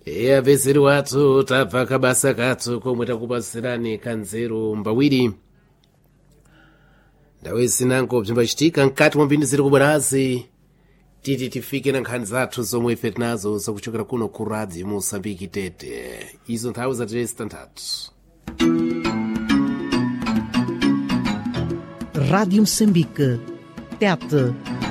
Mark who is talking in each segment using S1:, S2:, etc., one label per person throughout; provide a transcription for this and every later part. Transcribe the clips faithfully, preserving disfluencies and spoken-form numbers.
S1: E aveseri wathu tabva kabasa kathu komwe takupasirani kanzeru mbawiri ndawe sinango bzimbachitika mkati mwa mbindi ziri kubwerazi titi tifike na nkhani zathu zomwe ife tinazo zakuchokera kuno ku radio Mosambiki Tete. Izo nthawi za tiresi tanthatu.
S2: Rádio Moçambique, Tete.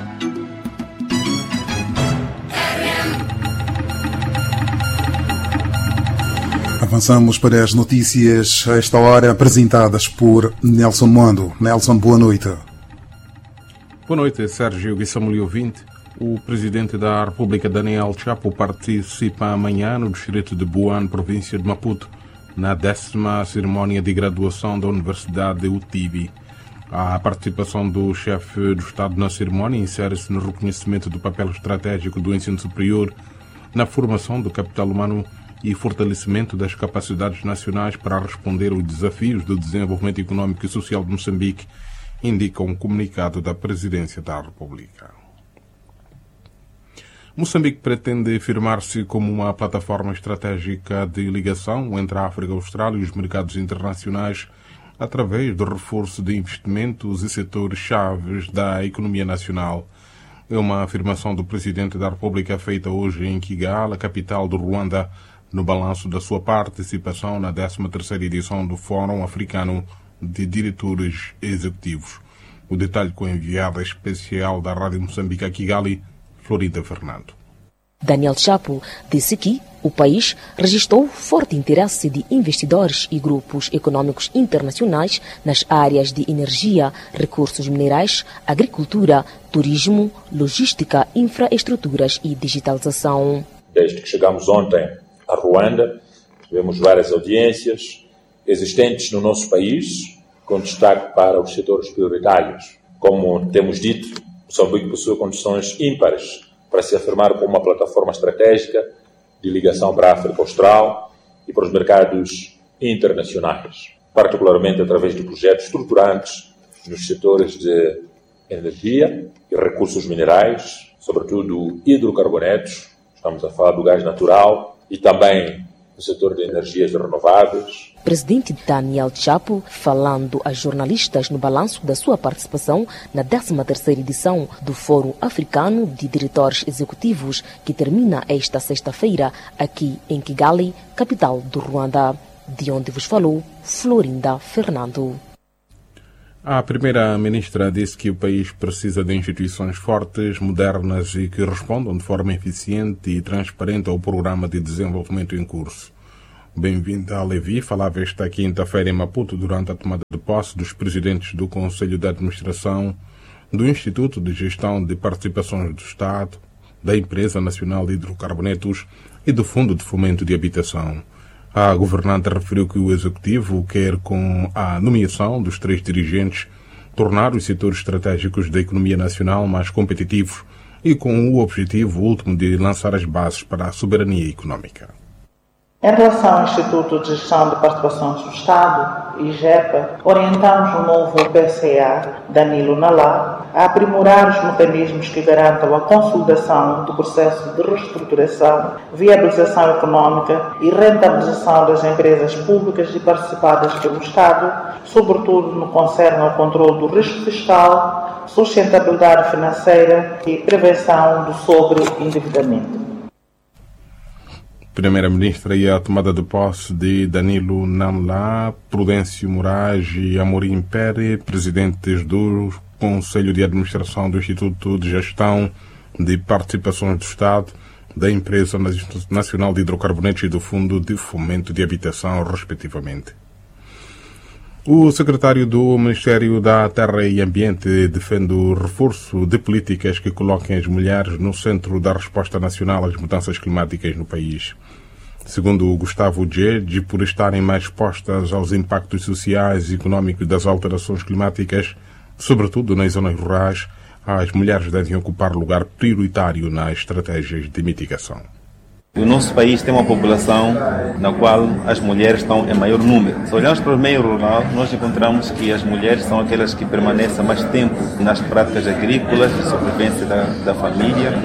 S3: Avançamos para as notícias a esta hora apresentadas por Nelson Mondo. Nelson, boa noite.
S4: Boa noite, Sérgio Guissamuli ouvinte. O presidente da República, Daniel Chapo, participa amanhã no distrito de Buan, província de Maputo, na décima cerimónia de graduação da Universidade de U T I B. A participação do chefe do Estado na cerimónia insere-se no reconhecimento do papel estratégico do ensino superior na formação do capital humano e fortalecimento das capacidades nacionais para responder aos desafios do desenvolvimento econômico e social de Moçambique, indica um comunicado da Presidência da República. Moçambique pretende firmar-se como uma plataforma estratégica de ligação entre a África Austral e os mercados internacionais através do reforço de investimentos e setores chaves da economia nacional. É uma afirmação do Presidente da República feita hoje em Kigali, a capital do Ruanda, no balanço da sua participação na décima terceira edição do Fórum Africano de Diretores Executivos. O detalhe com a enviada especial da Rádio Moçambique a Kigali, Florinda Fernando.
S5: Daniel Chapo disse que o país registrou forte interesse de investidores e grupos econômicos internacionais nas áreas de energia, recursos minerais, agricultura, turismo, logística, infraestruturas e digitalização.
S6: Desde que chegamos ontem a Ruanda, tivemos várias audiências existentes no nosso país, com destaque para os setores prioritários. Como temos dito, Moçambique possui condições ímpares para se afirmar como uma plataforma estratégica de ligação para a África Austral e para os mercados internacionais, particularmente através de projetos estruturantes nos setores de energia e recursos minerais, sobretudo hidrocarbonetos, estamos a falar do gás natural, e também no setor de energias renováveis.
S5: Presidente Daniel Chapo, falando a jornalistas no balanço da sua participação na décima terceira edição do Fórum Africano de Diretores Executivos, que termina esta sexta-feira aqui em Kigali, capital do Ruanda, de onde vos falou Florinda Fernando.
S4: A primeira-ministra disse que o país precisa de instituições fortes, modernas e que respondam de forma eficiente e transparente ao programa de desenvolvimento em curso. Bem-vinda a Levi falava esta quinta-feira em Maputo durante a tomada de posse dos presidentes do Conselho de Administração, do Instituto de Gestão de Participações do Estado, da Empresa Nacional de Hidrocarbonetos e do Fundo de Fomento de Habitação. A governante referiu que o Executivo quer, com a nomeação dos três dirigentes, tornar os setores estratégicos da economia nacional mais competitivos e com o objetivo último de lançar as bases para a soberania económica.
S7: Em relação ao Instituto de Gestão de Participações do Estado, I G E P A, orientamos o novo P C A, Danilo Nalá, a aprimorar os mecanismos que garantam a consolidação do processo de reestruturação, viabilização económica e rentabilização das empresas públicas e participadas pelo Estado, sobretudo no que concerne ao controle do risco fiscal, sustentabilidade financeira e prevenção do sobreendividamento.
S4: Primeira-Ministra e a tomada de posse de Danilo Nalá, Prudêncio Moraes e Amorim Pere, presidentes do Conselho de Administração do Instituto de Gestão de Participações do Estado, da Empresa Nacional de Hidrocarbonetos e do Fundo de Fomento de Habitação, respectivamente. O secretário do Ministério da Terra e Ambiente defende o reforço de políticas que coloquem as mulheres no centro da resposta nacional às mudanças climáticas no país. Segundo Gustavo Djedje, por estarem mais expostas aos impactos sociais e económicos das alterações climáticas, sobretudo nas zonas rurais, as mulheres devem ocupar lugar prioritário nas estratégias de mitigação.
S8: O nosso país tem uma população na qual as mulheres estão em maior número. Se olharmos para o meio rural, nós encontramos que as mulheres são aquelas que permanecem mais tempo nas práticas agrícolas, de sobrevivência da, da família, e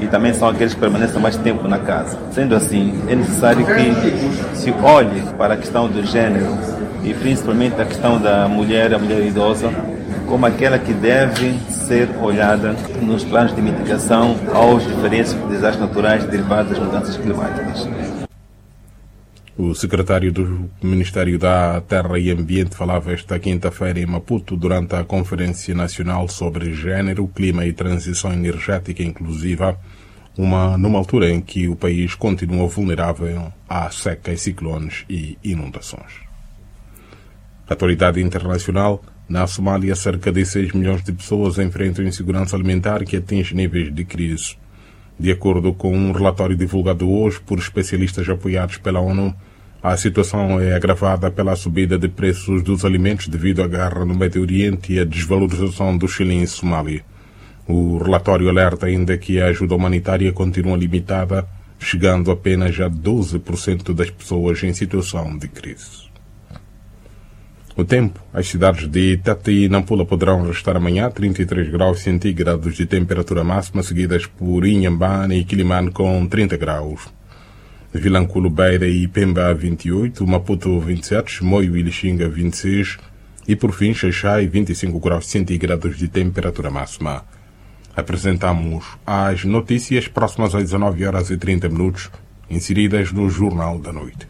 S8: e também são aqueles que permanecem mais tempo na casa. Sendo assim, é necessário que se olhe para a questão do gênero e principalmente a questão da mulher, a mulher idosa, como aquela que deve ser olhada nos planos de mitigação aos diferentes desastres naturais derivados das mudanças climáticas.
S4: O secretário do Ministério da Terra e Ambiente falava esta quinta-feira em Maputo durante a Conferência Nacional sobre Gênero, Clima e Transição Energética Inclusiva, uma, numa altura em que o país continua vulnerável à seca e ciclones e inundações. Atualidade internacional. Na Somália, cerca de seis milhões de pessoas enfrentam insegurança alimentar que atinge níveis de crise. De acordo com um relatório divulgado hoje por especialistas apoiados pela ONU, a situação é agravada pela subida de preços dos alimentos devido à guerra no Médio Oriente e à desvalorização do shilling em Somália. O relatório alerta ainda que a ajuda humanitária continua limitada, chegando apenas a doze por cento das pessoas em situação de crise. O tempo. As cidades de Tete e Nampula poderão registrar amanhã trinta e três graus centígrados de temperatura máxima, seguidas por Inhambane e Quilimane com trinta graus. Vilanculo, Beira e Pemba vinte e oito, Maputo vinte e sete, Moio e Lixinga vinte e seis e por fim Xaixai vinte e cinco graus centígrados de temperatura máxima. Apresentamos as notícias próximas às dezenove horas e trinta minutos, inseridas no Jornal da Noite.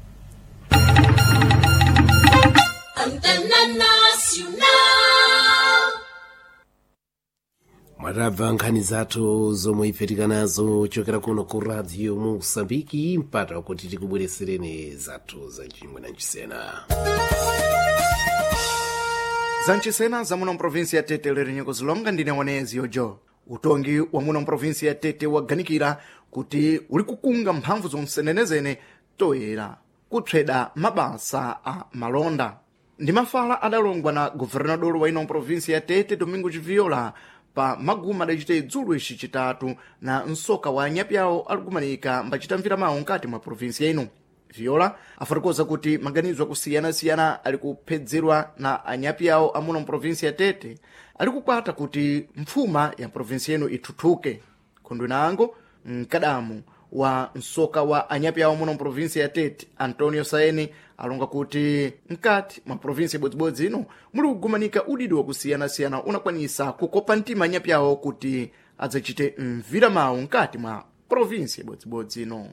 S1: Marava nkhani zathu zomwe ife nazo chokera kuno ku Radio Moçambique mpata kuti tikubweretsereni zathu za chimwe na nchisena.
S9: Za nchisena za muno mprovinsi ya Tete lero kuzilonga ndine wanezi yojo. Utongi wa muno mprovinsi ya Tete waganikira kuti uli kukunga mphamvu zonsenenezene toera kutsweda mabasa a malonda. Ndi mafala adalongwa na governador wa ino mprovinsi ya Tete Domingo Viola pa maguma adachita idzulo ici chitatu na nsoka wa anyapyawo alikumanika mbachitamvira mawu nkati mwa provinsi ya ino. Viola afotokoza kuti maganizo akusiyana-siyana ali kuphedzerwa na anyapyawo amuno mprovinsi ya Tete ali kukwata kuti mpfuma ya provinsi ino ithuthuke. Khondwe nango mkadamu wa nsoka wa anyapyawo muno mprovinsi ya Tete Antonio Saeni alonga kuti mkati mwa provinsi ibodzibodzi ino muli kugumanika udidi wakusiyana-siyana unakwanisa kukopa mtima anyapyawo kuti adzachite mvira mawu mkati mwa provinsi ibodzibodzi ino.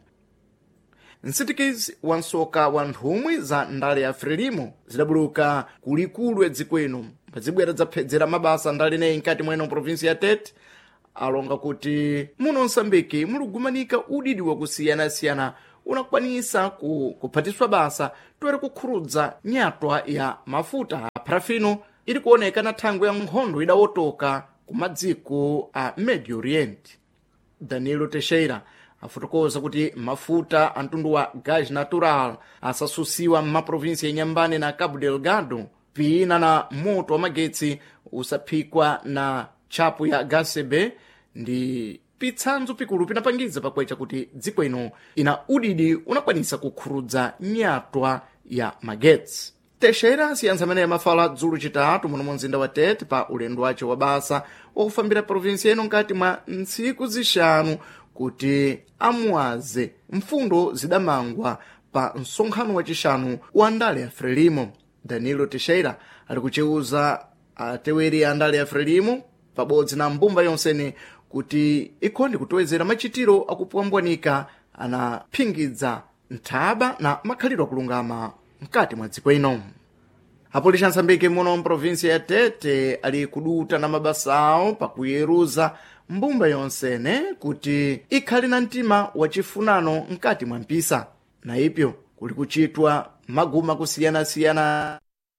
S9: Nsitikizi wa nsoka wa nthumwi za ndale ya Frelimo zidabuluka kulikulu edziko pazibwera zaphedzera mabasa ndale neyi mkati mwa ino provinsi ya Tete alonga kuti muno Msambiki muli kugumanika udidi wakusiyana-siyana unakwanisa kuphatiswa basa toera kukhurudza nyatwa ya mafuta a parafino ili kuoneka na thangwe ya nkhondo idawotoka ku madziko a Medio Oriente. Danilo Teixeira afotokoza kuti mafuta a mtundu wa gás natural asasusiwa m'maprovinsi ya Inhambane na Cabo Delgado pina na moto wa magetsi usaphikwa na chapu ya G C B ndi pitsanzo pikulu pinapangiza pakwecha kuti dziko ino ina udidi unakwanisa kukhurudza nyatwa ya magetsi. Teixeira siyanza amene mafala dzulo chitatu muno mu mzinda wa Tete pa ulendo wace wa basa wakufambira provinsi ino nkati mwa ntsiku zixanu kuti amuwaze mfundo zidamangwa pa msonkhano wacixanu wa ndale ya Frelimo. Danilo Teixeira ali kucheuza ateweri a ndale ya Frelimo pabodzi na mbumba yonsene kuti ikhonde kutowezera machitiro akupwambwanika anaphingidza nthaba na makhalidwe akulungama mkati mwa dziko ino. Apolisi Msambiki muno mprovinsi ya Tete ali kuduta na mabasa awo pakuyeruza mbumba yonsene kuti ikhali na mtima wachifunano mkati mwa mpisa. Na ipyo kuli kuchitwa maguma kusiyana-siyana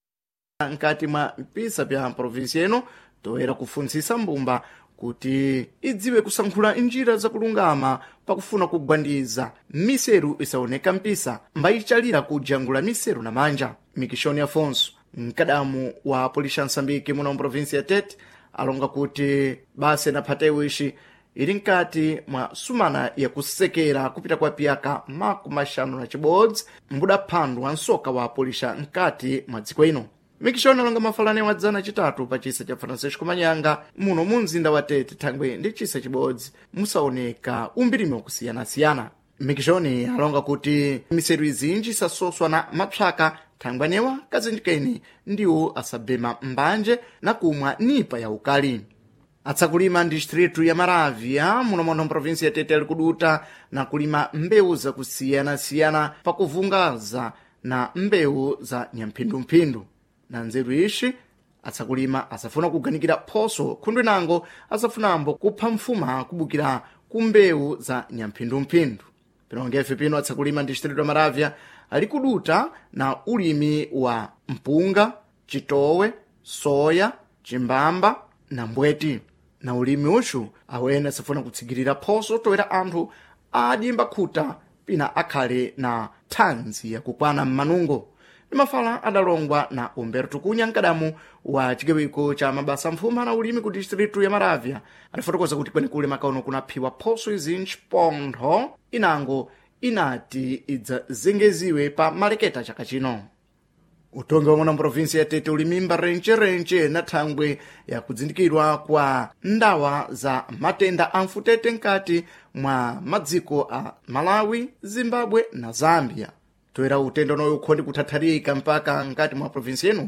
S9: mkati mwa mpisa pya provinsi ino toera kufunzisa mbumba kuti idziwe kusankhula njira zakulungama pakufuna kugwandiza miseru isaoneka mpisa mbayichalira kujangula miseru na manja. Mikishoni Afonso mkadamu wa Apolisi Msambiki muno mprovinsi ya Tete alonga kuti base na phatewishi ili nkati mwa sumana ya kusekera kupita kwa piyaka maku mashanu na chibodzi mbuda phandu wa nsoka wa apolisi nkati mwa dziko ino. mikishoni alonga mafalane wa dzana chitatu pa chisa cha Francisco Manyanga muno mu mzinda wa Tete thangwe ndi chisa chibodzi musaoneka umbirime wakusiyana-siyana. Mikishoni alonga kuti miseru izinji isasoswa na mapsaka thangwanewa kazindikeni ndiwo asabema mbanje na kumwa nipa ya ukali. Atsakulima distritu ya Maravia munomono provinsi ya Tete ali kuduta na kulima mbewu za kusiyana-siyana pakuvungaza na mbewu za nyamphindumphindu. Na nzeru ishi atsakulima asafuna kuganikira phoso khundwe nango asafunambo kupha mfuma kubukira ku mbewu za nyamphindumphindu. Pinongefe pino atsakulima distritu ya Maravia ali kuduta na ulimi wa mpunga, chitowe, soya, chimbamba na mbweti. Na ulimi ushu awene asafuna kutsigirira phoso toera anthu adimba khuta pina akhale na thanzi yakukwana mmanungo. Ni mafala adalongwa na Umberto Cunha mkadamu wa chigawiko cha mabasa mfuma na ulimi ku distritu ya Maravia. Alifotokoza kuti kwenekule makaono kunaphiwa phoso izinji pontho inango inati idzazengeziwe pa maleketa chaka chino. Utongi wa mwana provinsi ya Tete ulimimba renche-renche na thangwe ya kudzindikirwa kwa ndawa za matenda amfutete nkati mwa madziko a Malawi, Zimbabwe na Zambia. Toera utendo noyo ukhondi kuthatharika mpaka nkati mwa provinsi yenu.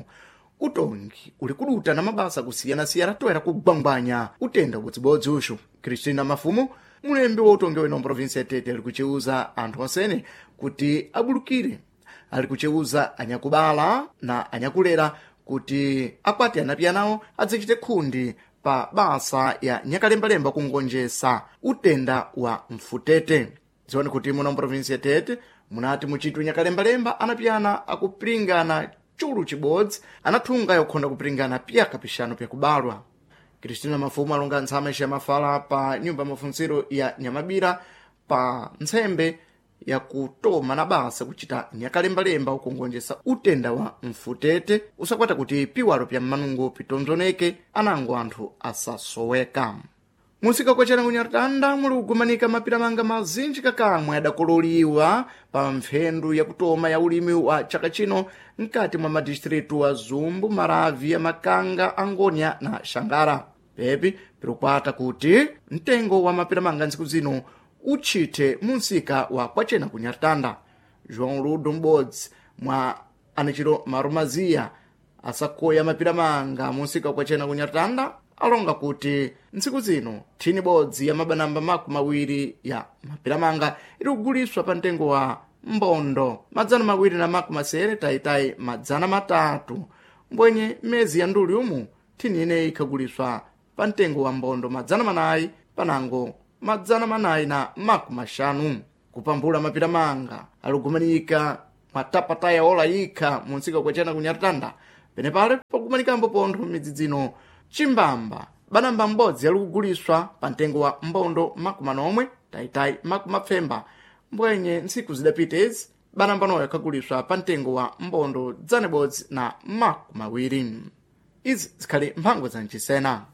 S9: Utongi uli kuduta na mabasa kusiyana-siyana toera kugwangwanya utenda ubodzibodzi ushu. Kristina Mafumo, mulembi wa utongi weno provinsi ya Tete ali kucheuza anthu onsene kuti abulukire. Ali kucheuza anyakubala na anyakulera kuti akwati anapiyanawo adzachite khundi pa basa ya nyakalembalemba kungonjesa utenda wa mfutete. Ziwani kuti muno provinsi ya Tete munati muchitu nyakalembalemba anapiyana akupringana chulu chibodzi anathunga yokhonda kupringana piyaka pishano pya kubalwa. Kristina Mafumo alonga ntsama isha mafala pa nyumba mafunziro ya Nyamabira pa ntsembe ya kutoma na basa kuchita nyakalembalemba ukongonjesa utenda wa mfutete usakwata kuti piwalo pya mmanungo pitonzoneke anango anthu asasoweka. Musika kwa chana kunyartanda muli kugumanika mapiramanga mazinji kakamwe adakololiwa pa mphendu ya kutoma ya ulimi wa chaka chino nkati mwa madistritu wa Zumbu, Maravia, Makanga, Angonia na Shangara. Pepi pirukwata kuti mtengo wa mapiramanga ntsiku zino uchite munsika wa kwachena kunyartanda. João Ludo Mbodzi mwa anachiro Marumazia asakoya mapiramanga munsika wa kwachena kunyartanda alonga kuti ntsiku zino thini bodzi ya mabanamba maku mawiri ya mapiramanga iri kuguliswa pa mtengo wa mbondo madzana mawiri na maku masere taitai madzana matatu mbwenye mezi ya nduli umu thini ineyi ikhaguliswa pa mtengo wa mbondo madzana manayi panango madzana manayi na maku mashanu. Kupambula mapiramanga alikumanika matapataya ola yikha munsika kwachena kunyartanda penepale pakugumanikambo pontho midzidzino chimbamba banamba mbodzi alikuguliswa pa mtengo wa mbondo maku manomwe taitai maku mapfemba mbwenye ntsiku zidapitezi banamba noyo akhaguliswa pa mtengo wa mbondo dzane bodzi na maku mawiri. Izi zikhali mphango za mchisena.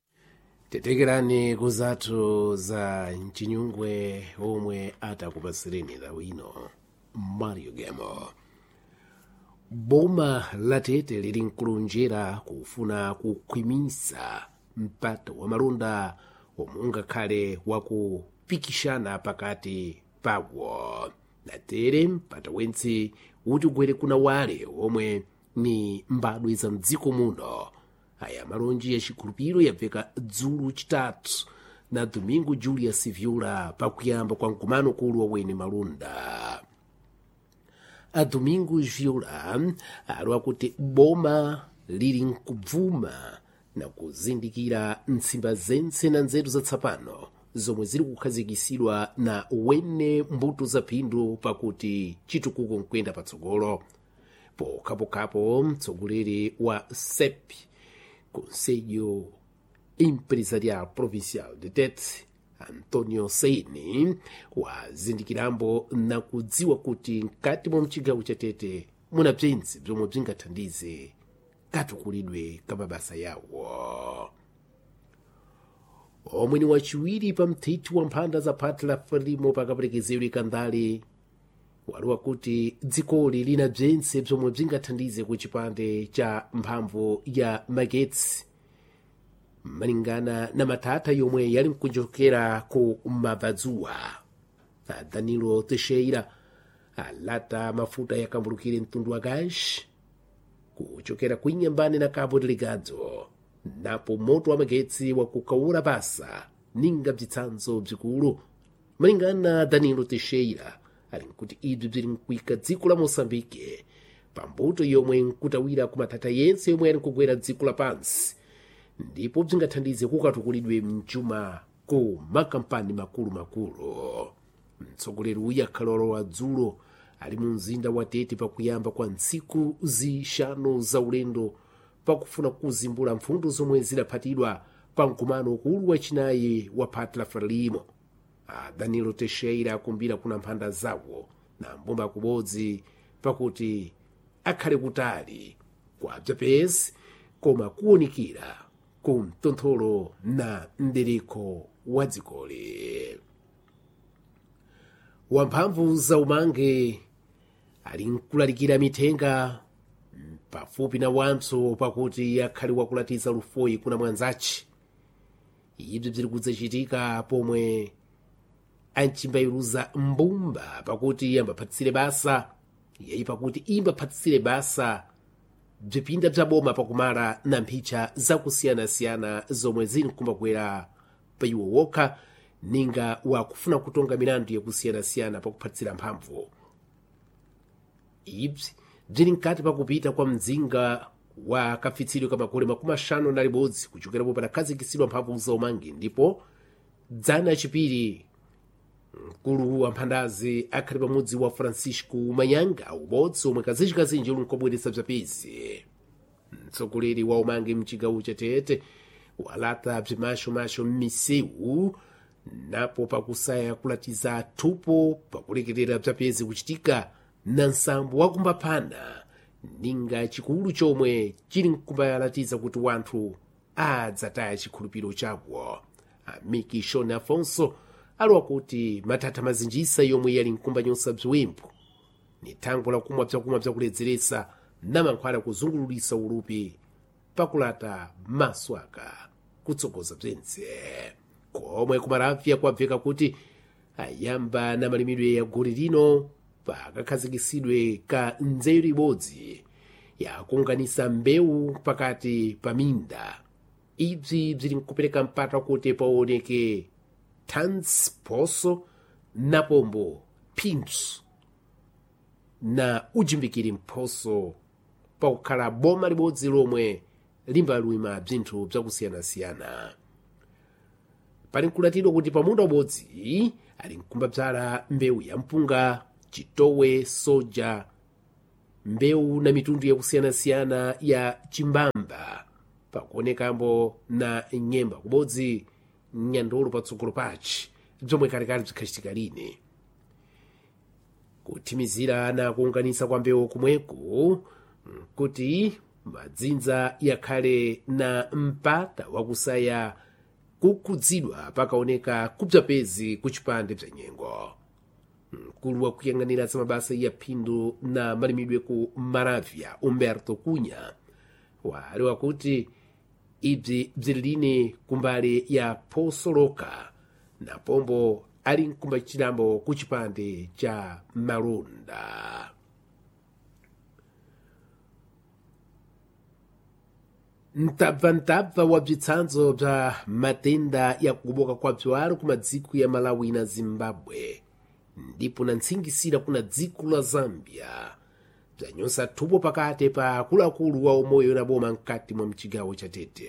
S1: Tetekerani kuzatu za mchinyungwe omwe atakupasireni lawino Mario Gemo. Boma la Tete lili nkulunjera kufuna kukhwimisa mpato wa malonda omunga khale wakupikishana pakati pawo. Na tere mpato wentse uti ugwere kuna wale omwe ni mbadwe za mdziko muno. Aya malonji ya chikhulupiro yabveka dzulu chitatu na Domingo Julius Viola pakuyamba kwa mkumano kulu wa wene malonda. A Domingo Viola alwa kuti boma lili nkubvuma na kuzindikira nsimba zense na nzeru zatsapano zomwe zili kukhazikisidwa na wene mbuto za phindu pakuti chitukuko nkwenda patsogolo. Pokapokapo mtsogoleri wa S E P, Conselho Empresarial Provincial de Tete, Antonio Seini, wazindikirambo na kudziwa kuti nkati mwa mchigawo cha Tete muna bzentse bzomwe bzingathandize katukulidwe kamabasa yawo. Omweni wachiwiri pa mthiti wa mphanda za phati la Frelimo pakaperekezedwe kandale waliwa kuti dzikoli lina bzentse bzomwe bzingathandize ku chipande cha mphamvu ya magetsi malingana na mathatha yomwe yali mkunjokera ku mabadzuwa. Danilo Teixeira alata mafuta yakambulukire mtundu wa gás kuchokera kuinyambane na Cabo Delgado, napo moto wa magetsi wakukawura basa ninga bzitsanzo bzikulu. Malingana Danilo Teixeira ali nkuti ibzi bzili nkuika dziko la Moçambique pambuto yomwe nkutawira ku mathatha yense yomwe ali nkugwera dziko la pansi, ndipo bzingathandize kukatukulidwe mchuma ku makampani makulu makulu. Mtsogoleri uyu akhalolo wa dzulo ali mu mzinda wa Tete pakuyamba kwa ntsiku zishanu za ulendo pakufuna kuzimbula mfundo zomwe zidaphatidwa pa mkumano ukulu wachinayi wa phati la Frelimo. Danilo Teixeira akumbira kuna mphanda zawo na mbumba kubodzi pakuti akhale kutali kwa bzapezi koma kuwunikira ku mtontholo na mdereko wa dzikoli. Wamphamvu za umange ali nkulalikira mithenga pafupi na wanthu pakuti akhali wakulatiza lufoyi kuna mwanzaci. Ibzi bziri kudzachitika pomwe ancimbayiruza mbumba pakuti ambaphatisire basa yayi pakuti imbaphatisire basa bzipinda bza boma pakumala na mphicha zakusiyanasiyana zomwe zili nkumbakwera pa iwo wokha ninga wakufuna kutonga milandu yakusiyanasiyana pakuphatisira mphamvu. Ibzi bzili nkati pakupita kwa mdzinga wa kafitsidwe ka makole makumi ashanu na libodzi kuchokerapo padakhazikitsidwa mphamvu za umangi, ndipo dzana chipiri mkulu wa mphandazi akhali pamudzi wa Francisco Manyanga ubodzi omwe kazinjikazinji uli nkobweretsa bzapezi. Mtsogoleri wa umangi mchigawo cha Tete walata bzimashomasho m'misewu napo pakusaya kulatiza thupo pakulekerera bzapezi kuchitika na nsambo wakumbaphana ninga chikulu chomwe chili nkumbalatiza kuti wanthu adzataya chikhulupiriro chawo. Amiki Shone Afonso aliwa kuti mathatha mazinjisa yomwe yali nkumbanyosa bziwembu ni thango lakumwa bzakumwa bzakuledzeretsa na mankhwala kuzungululisa ulupi pakulata maswaka kutsogoza bzentse. Komwe kumalavya kwabveka kuti ayamba na malimidwe ya goli lino pakakhazikisidwe ka nzeru ibodzi yakunganisa mbewu pakati pa minda. Ibzi bzili nkupereka mpata kuti paoneke thanzi phoso na pombo phindu na ujimbikiri mphoso pakukhala boma libodzi lomwe limbalwima bzinthu bzakusiyanasiyana. Pali nkulatidwa kuti pamunda ubodzi ali nkumba bzala mbewu ya mpunga, chitowe, soja, mbewu na mitundu yakusiyanasiyana ya chimbamba pakuonekambo na nyemba kubodzi nyandolo patsogolo pachi bzomwe kalekale bzikhachitika lini. Kuthimizira na kuunganisa kwa mbewu kumweku kuti madzinza yakhale na mpata wakusaya kukhudzidwa pakaoneka kubzapezi kuchipande bza nyengo. Mkulu wa kuyang'anira za mabasa ya phindu na malimidwe ku Maravya Umberto Cunha waliwa kuti ibzi bzililini kumbali ya posoloka na pombo ali nkumba chilambo kuchipande cha Marunda. Mtabva-mtabva wa bzitsanzo bza matenda ya kugoboka kwa bzwalo ku madziko ya Malawi na Zimbabwe ndipo na ntsingisira kuna dziko la Zambia bzanyosa thupo pakati pa akuluakulu wa umoyo na boma mkati mwa mchigawo cha Tete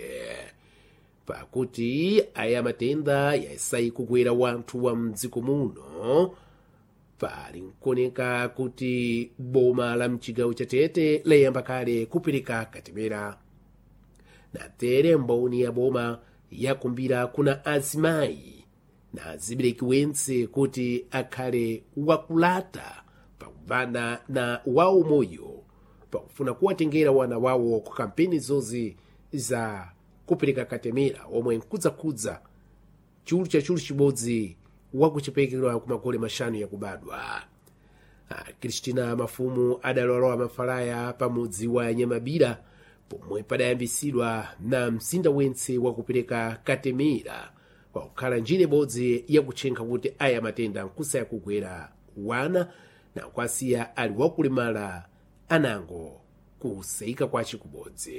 S1: pakuti aya matenda yasayi kugwera wanthu wa mdziko muno. Pali nkuoneka kuti boma la mchigawo cha Tete layamba kale kupereka katemera na tere mboni ya boma yakumbira kuna azimayi na azibereki wense kuti akhale wakulata pakuvana na wawo moyo pakufuna kuwatengera wana wawo ku kampeni zozi za kupereka katemera omwe nkudzakhudza chulu cha chulu chibodzi wakuchipekedwa ku magole mashanu yakubadwa. Kristina Mafumu adalowa mafalaya pamudzi wa Nyamabira pomwe padayambisidwa na msinda wense wakupereka katemera wakukhala njira ibodzi yakutchenka kuti aya matenda nkusaya kugwera wana na kwasiya ali wakulemala anango kusayika kwace kubodzi.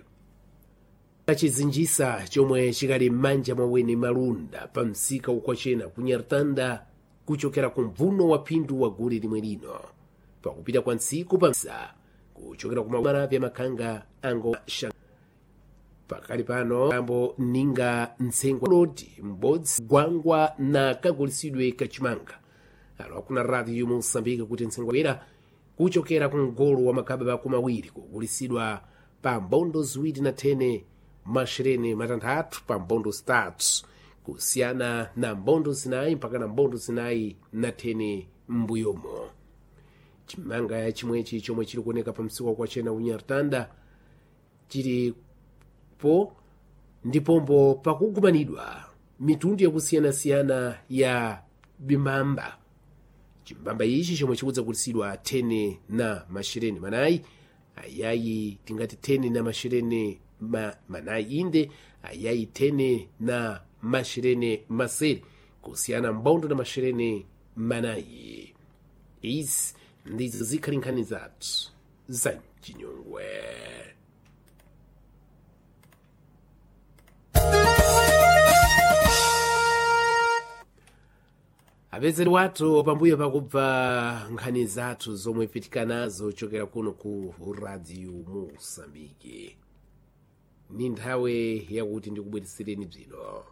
S1: Chizinjisa chomwe chikali m'manja mwawene Malunda pa msika ukwachena ku Nyartanda kuchokera ku mvuno wa phindu wa gule limwe lino pakupita kwa ntsiku pamsa kuchokera ku mawara vya makhanga ango shang. Pakali pano ambo ninga nsengwa lodi mbodzi gwangwa na kagulisidwe kachimanga alo kuna radio Mosambika kuti nsengwa wera kuchokera ku mgolo wa makaba kumawiri kugulisidwa pa mbondo ziwiri na tene mashereni matanthatu pa mbondo statu kusiyana na mbondo zinayi mpaka na mbondo zinayi na tene mbuyomo. Chimanga ya chimwechi chomwe chili kuoneka pa msika kwa chena unyartanda chili po ndipombo pakugumanidwa mitundu yakusiyana-siyana ya bimbamba. Chimbamba ichi chomwe chikudza kulisidwa tene na mashereni manayi ayayi tingati tene na mashereni ma, manayi inde ayayi tene na mashereni maseri kusiyana mbondo na mashereni manayi. Izi ndizo zikhali nkhani zathu za Chinyungwe. Apezeri watu pambuyo pakubva nkhani zathu zomwe pitika nazo chokera kuno ku radio Mosambike. Ni nthawi yakuti ndikubweretsereni bzino.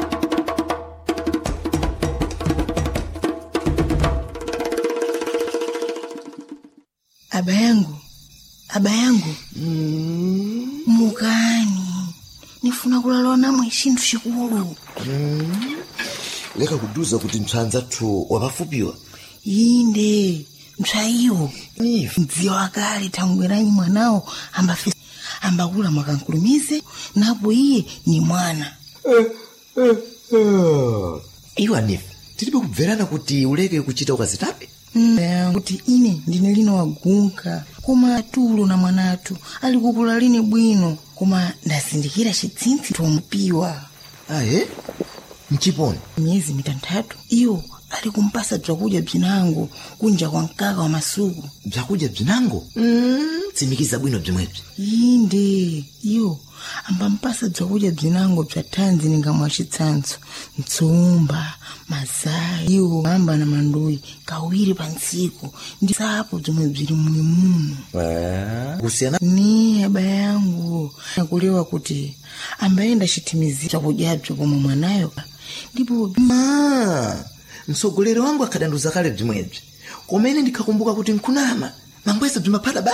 S10: Aba yangu, aba yangu, mm. Mukani, nifuna kulalowa namwe chintu chikulu.
S11: Mm. Leka kuduza kuti mtsanza tu wapafupiwa.
S10: Inde, mtsayiwo.
S11: Nifu.
S10: Mdziyo wakale tangweranyi mwanao ambafe ambakula mwakankulumize napo iye ni mwana.
S11: Eh, eh, eh. Iwa nifu, tilibe kubverana kuti uleke kuchita ukazitape?
S10: Mm, kuti ine ndine lino wagunka koma tulo na mwanatu ali kukula lini bwino koma ndasindikira chitsintsi tompiwa.
S11: Ahe? Mchiponi?
S10: Miezi mitantatu iyo ali kumpasa bzakudya bzinango kunja kwa mkaka wa masuku.
S11: Bzakudya bzinango? Mm, tsimikiza bwino bzimwebzi.
S10: Inde, iyo ambampasa bzakudya bzinango bza tanzi ninga mwa chitsanzo, mtsumba, mazai, iyo amba na manduyi kawiri pa ntsiku ndi sapo bzimwe bziri mwe muno.
S11: Eee, kusiyana?
S10: Ni aba yangu nakulewa kuti ambaenda chitimizira chakudyabzo pomwe mwanayo ndipo
S11: ma msogolero wangu akadanduza kale bzimwebzi komene ndikakumbuka kuti nkunama mangweza bzimaphada